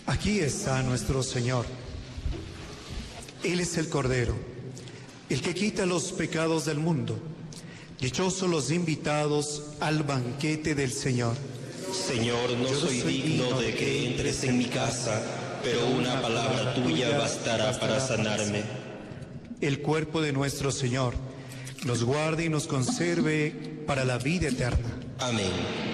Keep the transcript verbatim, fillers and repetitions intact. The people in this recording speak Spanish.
Aquí está nuestro Señor. Él es el Cordero, el que quita los pecados del mundo. Dichosos los invitados al banquete del Señor. Señor, no soy digno de que entres en mi casa, pero una palabra tuya bastará para sanarme. El cuerpo de nuestro Señor nos guarde y nos conserve para la vida eterna. Amén.